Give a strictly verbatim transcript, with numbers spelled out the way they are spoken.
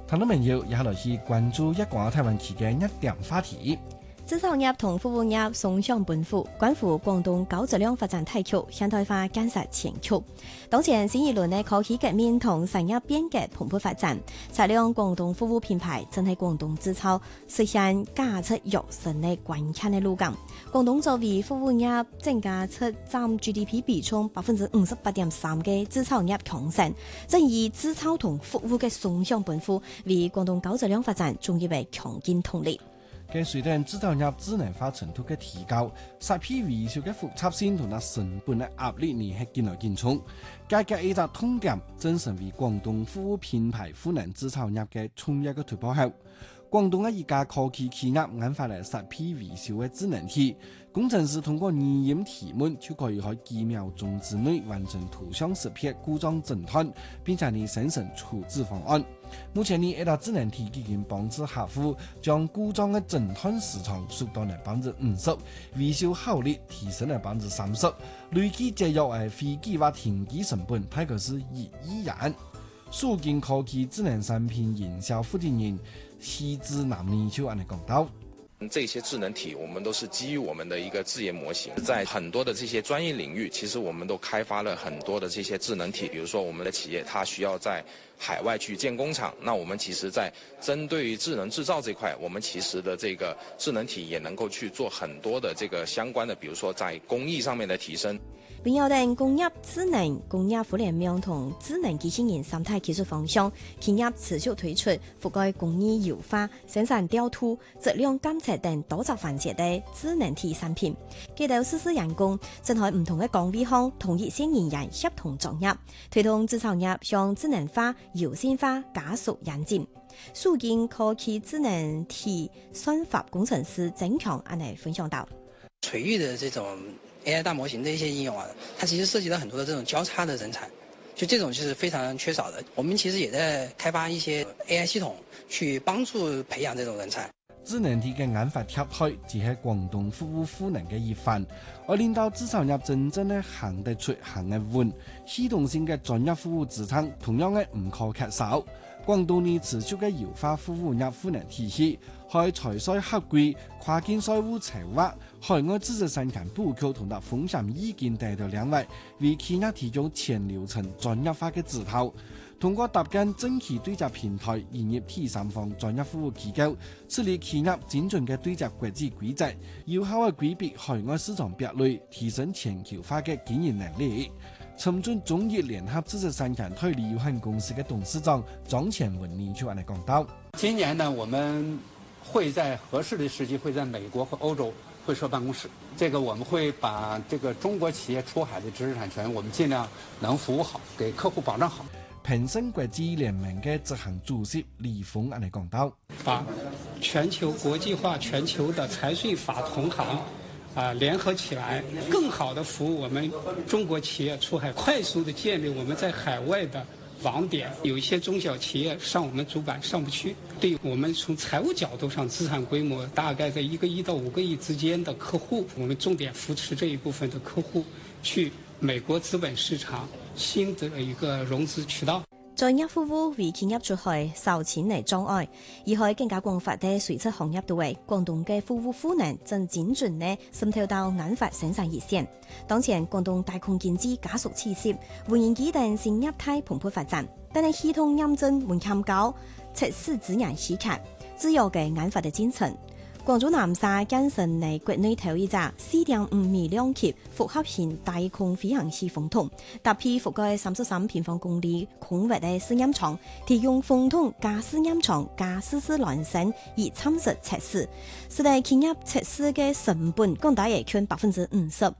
聽眾朋友，也來去關注一個台灣區嘅一點話題。 製造業同服務業雙向奔赴，關乎廣東高質量發展大局現代化建設前景。當前新一輪嘅科技革命同產業變革蓬勃發展，擦亮廣東服務品牌正係廣東製造實現價值躍升嘅關鍵嘅路徑。廣東作為服務業增加出佔 G D P 比重百分之五十八點三嘅製造業強省，正以製造同服務嘅雙向奔赴，為廣東高質量發展注入為強勁動力。 跟隨着製造業智能化程度嘅提高，設備維修嘅複雜性同埋成本嘅壓力呢係漸來漸重。價格一隻痛點，正成為廣東服務品牌賦能製造業嘅重要嘅突破口。廣東嘅一家科技企業研發嚟設備維修嘅智能體，工程師通過語音提問就可以喺幾秒鐘之內完成圖像識別故障診斷，並且呢生成處置方案。目前呢，呢個智能體已經幫助客戶將故障嘅診斷時長縮到嚟百分之五十，維修效率提升嚟百分之三十，累計節約誒非計劃停機成本大概是一億元。數件科技智能產品營銷負責人西之南呢就按嚟講到。 這些智能體我們都是基於我們的一個自研模型，在很多的這些專業領域，其實我們都開發了很多的這些智能體。比如說我們的企業它需要在海外去建工廠，那我們其實在針對於智能製造這塊，我們其實的這個智能體也能夠去做很多的這個相關的，比如說在工藝上面的提升。 並有定工業智能、工業互聯網同智能機器人三大技術方向，企業持續推出覆蓋工藝優化、生產調度、質量監測等多種環節的智能體產品。佢哋實施人工，正喺唔同嘅崗位上同一線人員協同作業，推動製造業向智能化、優先化加速演進。數件科技智能體算法工程師曾強按嚟分享到， 垂域的這種A I 大模型的一些應用啊，它其實涉及到很多的這種交叉的人才，就這種就是非常缺少的。我們其實也在開發一些 A I 系統，去幫助培養這種人才。 智能體嘅研發貼台只係廣東服務賦能嘅一環，而令到製造業真正咧行得出、行得穩，系統性嘅專業服務支撐同樣嘅唔可缺少。廣東呢持續嘅優化服務業賦能體系，喺財稅合規、跨境稅務籌劃、海外知識產權布局同埋風險意見等等兩位，為企業提供全流程專業化嘅指導。通過搭建整體對接平台，營業第三方專業服務機構，設立企業精準嘅對接國際規則，有效嘅規避海外市場壁壘，提升全球化嘅經營能力。深圳中業聯合知識產權代理有限公司嘅董事長張前文呢就按嚟講到： 今年呢，我們會在合適的時機會在美國和歐洲會設辦公室。這個我們會把這個中國企業出海的知識產權，我們盡量能服務好，給客戶保障好。 平生國際聯盟嘅執行主席李峰按嚟講到： 把全球國際化、全球的財稅法同行。啊，聯合起來，更好的服務我們中國企業出海，快速的建立我們在海外的網點。有一些中小企業上我們主板上不去，對我們從財務角度上，資產規模大概在一個億到五個億之間的客戶，我們重點扶持這一部分的客戶去美國資本市場新的一個融資渠道。 專業服務為企業出海受錢嚟障礙，而喺更加廣泛嘅垂直行業度位，廣東嘅服務賦能正輾轉呢滲透到研發生產熱線。當前廣東大礦建設加速起勢，無人機等新業態蓬勃發展，但係系統驗證門檻高，測試資源稀缺，自由嘅研發嘅進程。廣州南沙建成ใน國內頭一架 四點五米兩級複合型大空飛行器風筒，搭配覆蓋三十三平方公里空域嘅試驗場，提供風筒加試驗場加實時亂升而參實測試，使得企業測試嘅成本降低約百分之五十。